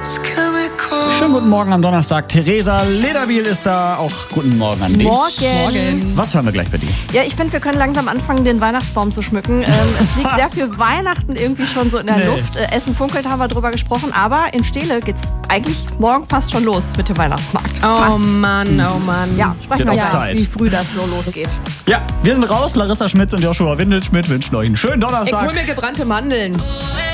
Schönen guten Morgen am Donnerstag. Theresa Lederbiel ist da. Auch guten Morgen an dich. Morgen. Was hören wir gleich bei dir? Ja, ich finde, wir können langsam anfangen, den Weihnachtsbaum zu schmücken. Es liegt sehr viel Weihnachten irgendwie schon so in der Luft. Essen funkelt, haben wir drüber gesprochen. Aber in Steele geht's eigentlich morgen fast schon los mit dem Weihnachtsmarkt. Oh Mann. Ja, sprechen wir Wird auch ja, Zeit. wie früh das so losgeht. Ja, wir sind raus. Larissa Schmitz und Joshua Windelschmidt wünschen euch einen schönen Ich Donnerstag. hol mir gebrannte Mandeln.